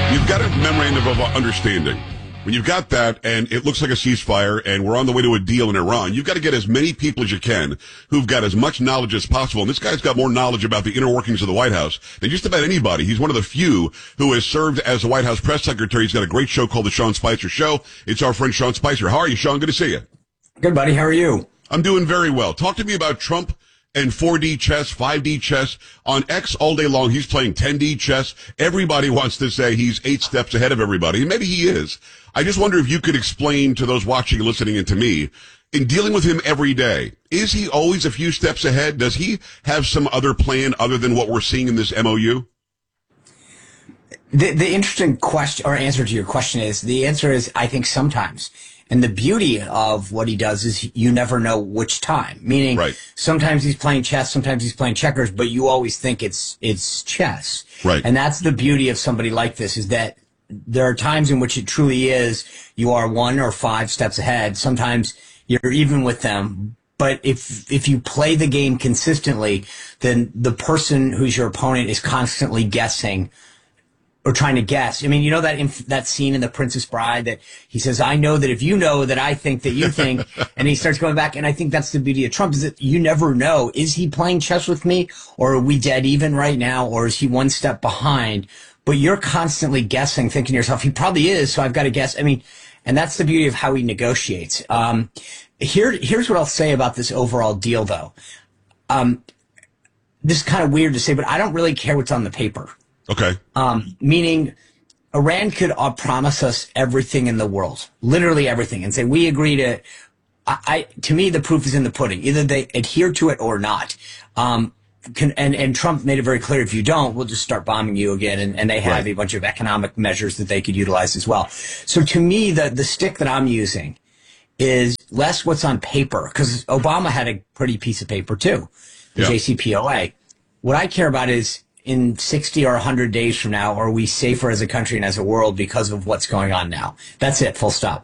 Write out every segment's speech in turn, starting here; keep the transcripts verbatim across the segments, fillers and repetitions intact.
You've got a memorandum of understanding. When you've got that, and it looks like a ceasefire, and we're on the way to a deal in Iran, you've got to get as many people as you can who've got as much knowledge as possible. And this guy's got more knowledge about the inner workings of the White House than just about anybody. He's one of the few who has served as the White House press secretary. He's got a great show called The Sean Spicer Show. It's our friend Sean Spicer. How are you, Sean? Good to see you. Good, buddy. How are you? I'm doing very well. Talk to me about Trump and four D chess, five D chess. On X all day long, he's playing ten D chess. Everybody wants to say he's eight steps ahead of everybody, and maybe he is. I just wonder if you could explain to those watching and listening and to me, in dealing with him every day, is he always a few steps ahead? Does he have some other plan other than what we're seeing in this M O U? The, the interesting question or answer to your question is, the answer is, I think sometimes. And the beauty of what he does is you never know which time. Meaning, right. Sometimes he's playing chess, sometimes he's playing checkers, but you always think it's it's chess. Right. And that's the beauty of somebody like this, is that there are times in which it truly is you are one or five steps ahead. Sometimes you're even with them. But if if you play the game consistently, then the person who's your opponent is constantly guessing or trying to guess. I mean, you know that inf- that scene in The Princess Bride that he says, I know that if you know that I think that you think, and he starts going back. And I think that's the beauty of Trump, is that you never know. Is he playing chess with me, or are we dead even right now, or is he one step behind? But you're constantly guessing, thinking to yourself, he probably is, so I've got to guess. I mean, and that's the beauty of how he negotiates. Um, here, here's what I'll say about this overall deal, though. Um, this is kind of weird to say, but I don't really care what's on the paper. Okay. Um, meaning Iran could uh, promise us everything in the world, literally everything, and say, we agree to, I, I, to me, the proof is in the pudding. Either they adhere to it or not. Um, can, and, and Trump made it very clear, if you don't, we'll just start bombing you again. And, and they have right. a bunch of economic measures that they could utilize as well. So to me, the, the stick that I'm using is less what's on paper, because Obama had a pretty piece of paper too, the yeah. J C P O A. What I care about is, in sixty or one hundred days from now, are we safer as a country and as a world because of what's going on now? That's it, full stop.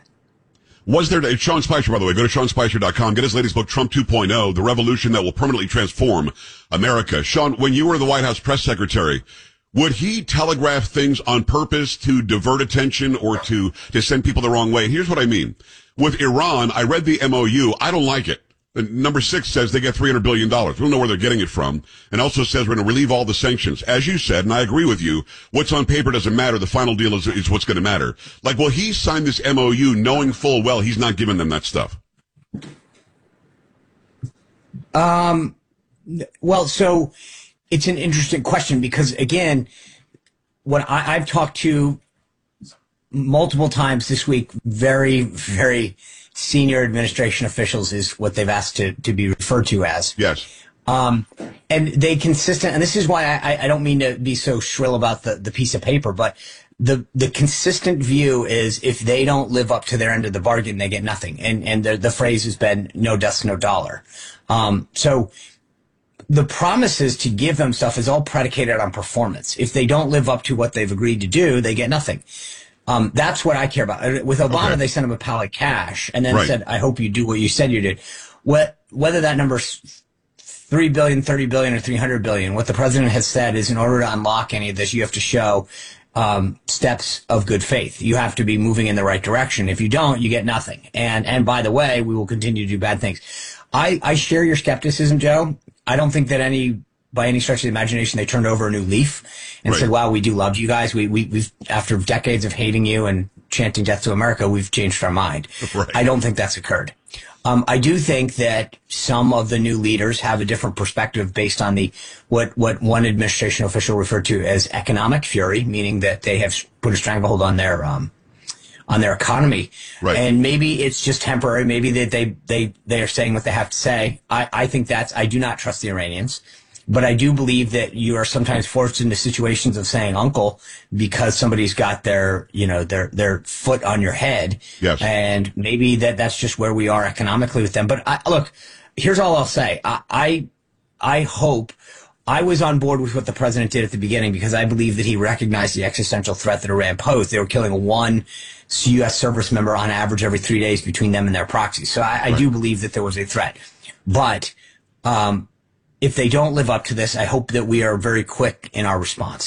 Was there, it's Sean Spicer, by the way, go to Sean Spicer dot com, get his latest book, Trump two point oh, The Revolution That Will Permanently Transform America. Sean, when you were the White House press secretary, would he telegraph things on purpose to divert attention or to, to send people the wrong way? Here's what I mean. With Iran, I read the M O U. I don't like it. Number six says they get three hundred billion dollars. We don't know where they're getting it from. And also says we're going to relieve all the sanctions. As you said, and I agree with you, what's on paper doesn't matter. The final deal is, is what's going to matter. Like, will he sign this M O U knowing full well he's not giving them that stuff? Um, well, so it's an interesting question because, again, what I, I've talked to multiple times this week, very, very senior administration officials is what they've asked to, to be referred to as. Yes. Um, and they consistent, and this is why I, I don't mean to be so shrill about the, the piece of paper, but the, the consistent view is if they don't live up to their end of the bargain, they get nothing. And, and the, the phrase has been no dust, no dollar. Um, so the promises to give them stuff is all predicated on performance. If they don't live up to what they've agreed to do, they get nothing. Um, that's what I care about. With Obama, okay. They sent him a pile of cash and then right. said, I hope you do what you said you did. What, whether that number's three billion, thirty billion, or three hundred billion, what the president has said is in order to unlock any of this, you have to show, um, steps of good faith. You have to be moving in the right direction. If you don't, you get nothing. And, and by the way, we will continue to do bad things. I, I share your skepticism, Joe. I don't think that any, by any stretch of the imagination, they turned over a new leaf and right. said, wow, we do love you guys. We, we, we've, after decades of hating you and chanting death to America, we've changed our mind. Right. I don't think that's occurred. Um, I do think that some of the new leaders have a different perspective based on the, what, what one administration official referred to as economic fury, meaning that they have put a stranglehold on their, um, on their economy. Right. And maybe it's just temporary. Maybe that they, they, they are saying what they have to say. I, I think that's, I do not trust the Iranians. But I do believe that you are sometimes forced into situations of saying uncle because somebody's got their, you know, their, their foot on your head. Yes. And maybe that that's just where we are economically with them. But I, look, here's all I'll say. I, I, I hope I was on board with what the president did at the beginning because I believe that he recognized the existential threat that Iran posed. They were killing one U S service member on average every three days between them and their proxies. So I, I right. do believe that there was a threat. But, um, if they don't live up to this, I hope that we are very quick in our response.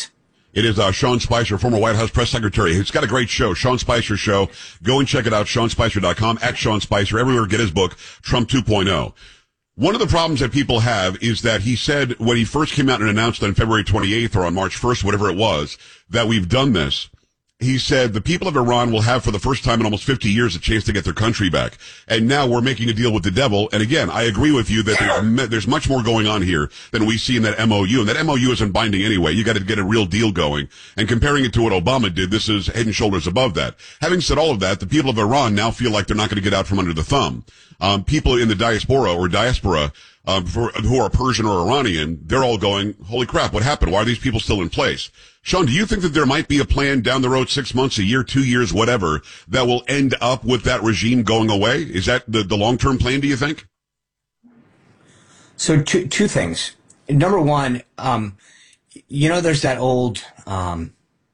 It is uh, Sean Spicer, former White House press secretary. He's got a great show, Sean Spicer Show. Go and check it out, Sean Spicer dot com, at Sean Spicer. Everywhere, get his book, Trump two point oh. One of the problems that people have is that he said when he first came out and announced on February twenty-eighth or on March first, whatever it was, that we've done this. He said the people of Iran will have for the first time in almost fifty years a chance to get their country back. And now we're making a deal with the devil. And again, I agree with you that there's, there's much more going on here than we see in that M O U. And that M O U isn't binding anyway. You got to get a real deal going. And comparing it to what Obama did, this is head and shoulders above that. Having said all of that, the people of Iran now feel like they're not going to get out from under the thumb. Um, people in the diaspora or diaspora um, for, who are Persian or Iranian, they're all going, holy crap, what happened? Why are these people still in place? Sean, do you think that there might be a plan down the road, six months, a year, two years, whatever, that will end up with that regime going away? Is that the, the long-term plan, do you think? So two two things. Number one, um, you know, there's that old um,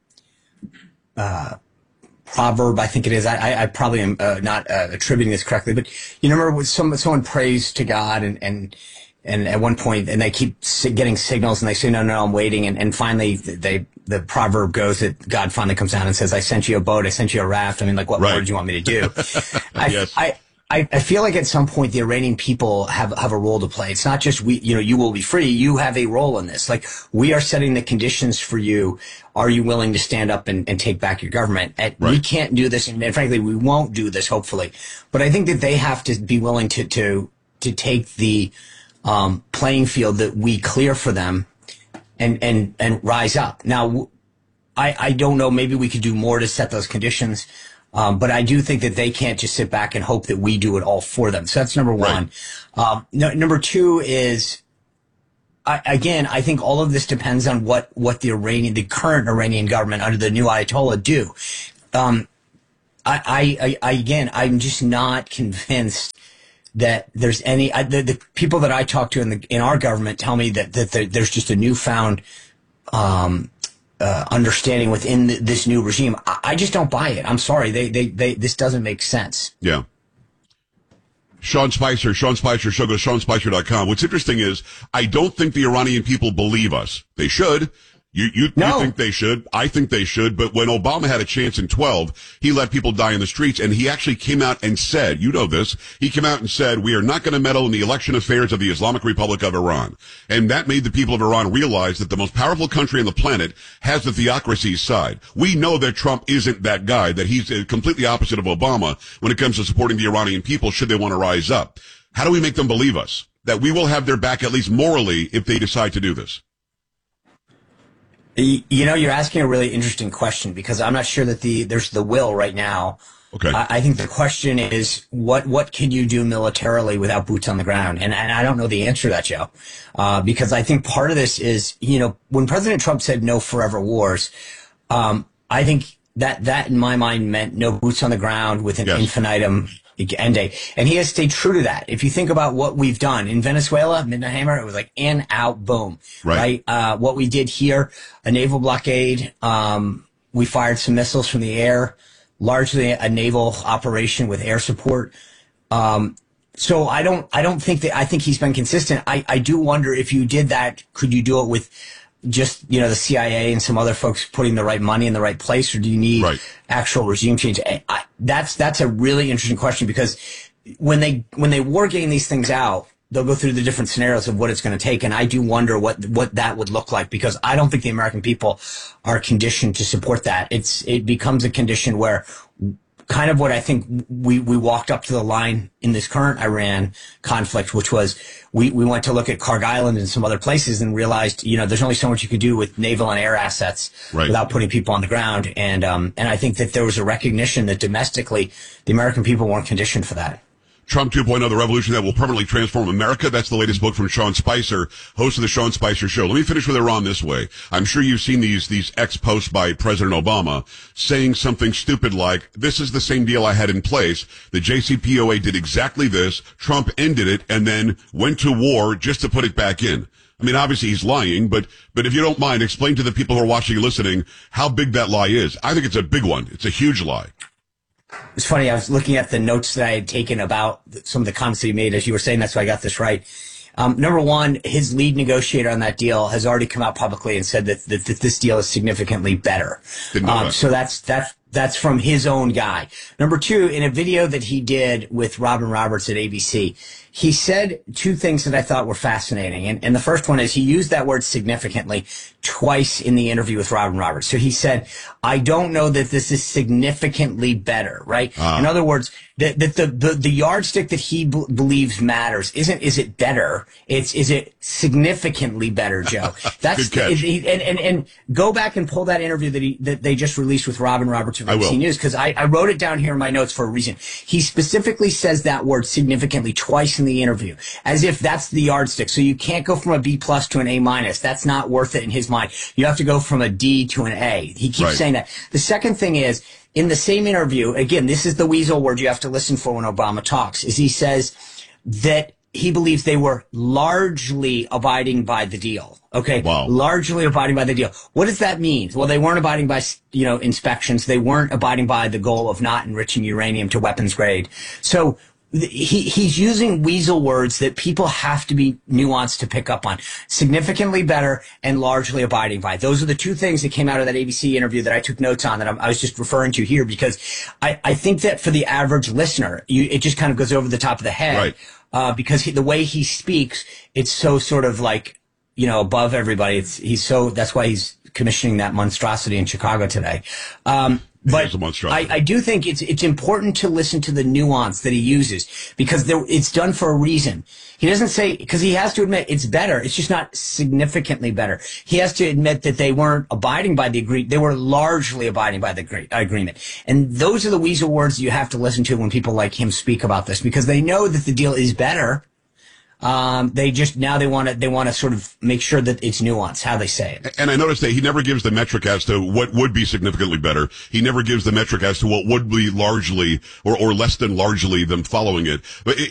uh, proverb, I think it is. I, I, I probably am uh, not uh, attributing this correctly, but you remember when some, someone prays to God and, and and at one point, and they keep getting signals, and they say, no, no, I'm waiting. And, and finally, they the proverb goes that God finally comes down and says, I sent you a boat, I sent you a raft. I mean, like, what right. more do you want me to do? I, yes. I, I, I feel like at some point the Iranian people have, have a role to play. It's not just we, you know, you will be free. You have a role in this. Like, we are setting the conditions for you. Are you willing to stand up and, and take back your government? And right. We can't do this, and, and frankly, we won't do this, hopefully. But I think that they have to be willing to, to, to take the, um, playing field that we clear for them and, and, and rise up. Now, I, I don't know, maybe we could do more to set those conditions. Um, but I do think that they can't just sit back and hope that we do it all for them. So that's number one. Right. Um, no, number two is, I, again, I think all of this depends on what, what the Iranian, the current Iranian government under the new Ayatollah do. Um, I, I, I, again, I'm just not convinced that there's any, I, the, the people that I talk to in the, in our government tell me that, that there, there's just a newfound, um, Uh, understanding within th- this new regime. I-, I just don't buy it. I'm sorry. They, they, they, this doesn't make sense. Yeah. Sean Spicer, Sean Spicer Show, go to Sean Spicer dot com. What's interesting is I don't think the Iranian people believe us. They should. You, you, no. you think they should. I think they should. But when Obama had a chance in twelve, he let people die in the streets, and he actually came out and said, you know this, he came out and said, we are not going to meddle in the election affairs of the Islamic Republic of Iran. And that made the people of Iran realize that the most powerful country on the planet has the theocracy's side. We know that Trump isn't that guy, that he's completely opposite of Obama when it comes to supporting the Iranian people should they want to rise up. How do we make them believe us? That we will have their back, at least morally, if they decide to do this? You know, you're asking a really interesting question because I'm not sure that the there's the will right now. Okay. I, I think the question is what what can you do militarily without boots on the ground? And and I don't know the answer to that, Joe, uh, because I think part of this is, you know, when President Trump said no forever wars, um, I think that that in my mind meant no boots on the ground with an yes. infinitum end date. And he has stayed true to that. If you think about what we've done in Venezuela, Midnight Hammer, it was like in, out, boom. Right. right? Uh, what we did here, a naval blockade. Um, we fired some missiles from the air, largely a naval operation with air support. Um, so I don't, I don't think that, I think he's been consistent. I, I do wonder if you did that, could you do it with just, you know, the C I A and some other folks putting the right money in the right place, or do you need right. actual regime change? I, I, that's, that's a really interesting question because when they, when they war game these things out, they'll go through the different scenarios of what it's going to take. And I do wonder what, what that would look like because I don't think the American people are conditioned to support that. It's, it becomes a condition where kind of what I think we, we walked up to the line in this current Iran conflict, which was we, we went to look at Karg Island and some other places and realized, you know, there's only so much you could do with naval and air assets right. without putting people on the ground. And, um, and I think that there was a recognition that domestically the American people weren't conditioned for that. Trump two point oh, the revolution that will permanently transform America. That's the latest book from Sean Spicer, host of the Sean Spicer Show. Let me finish with Iran this way. I'm sure you've seen these, these ex-posts by President Obama saying something stupid like, this is the same deal I had in place. The J C P O A did exactly this. Trump ended it and then went to war just to put it back in. I mean, obviously he's lying, but, but if you don't mind, explain to the people who are watching and listening how big that lie is. I think it's a big one. It's a huge lie. It's funny. I was looking at the notes that I had taken about some of the comments that you made as you were saying that, so I got this right. Um, number one, his lead negotiator on that deal has already come out publicly and said that, that, that this deal is significantly better. Didn't know Um, that. so that's, that's, that's from his own guy. Number two, in a video that he did with Robin Roberts at A B C, he said two things that I thought were fascinating. And, and the first one is he used that word significantly twice in the interview with Robin Roberts. So he said, I don't know that this is significantly better, right? Uh. In other words, that the, the, the, the yardstick that he b- believes matters isn't, is it better? It's, is it significantly better, Joe? That's, Good catch. it, and, and, and go back and pull that interview that he, that they just released with Robin Roberts of I A B C will. News, because I, I wrote it down here in my notes for a reason. He specifically says that word significantly twice in the interview, as if that's the yardstick. So you can't go from a B plus to an A minus. That's not worth it in his mind. You have to go from a D to an A. He keeps Right. saying that. The second thing is, in the same interview, again, this is the weasel word you have to listen for when Obama talks, is he says that he believes they were largely abiding by the deal. Okay. Wow. Largely abiding by the deal. What does that mean? Well, they weren't abiding by, you know, inspections. They weren't abiding by the goal of not enriching uranium to weapons grade. So th- he, he's using weasel words that people have to be nuanced to pick up on. Significantly better and largely abiding by. Those are the two things that came out of that A B C interview that I took notes on that I'm, I was just referring to here, because I, I think that for the average listener, you, it just kind of goes over the top of the head. Right. Uh, because he, the way he speaks, it's so sort of like, you know, above everybody. It's, he's so, that's why he's commissioning that monstrosity in Chicago today. Um, but is a monstrosity. I, I do think it's, it's important to listen to the nuance that he uses, because there, it's done for a reason. He doesn't say, because he has to admit it's better. It's just not significantly better. He has to admit that they weren't abiding by the agreement. They were largely abiding by the agree- agreement. And those are the weasel words you have to listen to when people like him speak about this, because they know that the deal is better. Um, they just, now they want to, they want to sort of make sure that it's nuanced, how they say it. And I noticed that he never gives the metric as to what would be significantly better. He never gives the metric as to what would be largely or, or less than largely them following it. But it,